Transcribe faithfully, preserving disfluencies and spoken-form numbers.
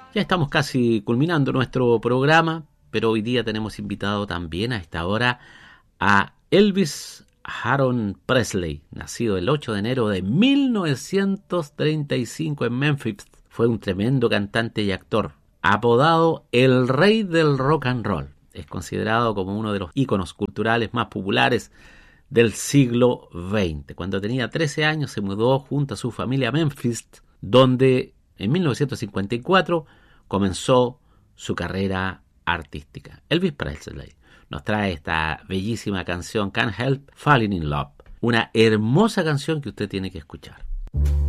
Ya estamos casi culminando nuestro programa, pero hoy día tenemos invitado también a esta hora a Elvis Aaron Presley, nacido el ocho de enero de mil novecientos treinta y cinco en Memphis. Fue un tremendo cantante y actor, apodado el rey del rock and roll. Es considerado como uno de los íconos culturales más populares del siglo veinte. Cuando tenía trece años se mudó junto a su familia a Memphis, donde en mil novecientos cincuenta y cuatro comenzó su carrera artística. Elvis Presley nos trae esta bellísima canción Can't Help Falling in Love, una hermosa canción que usted tiene que escuchar.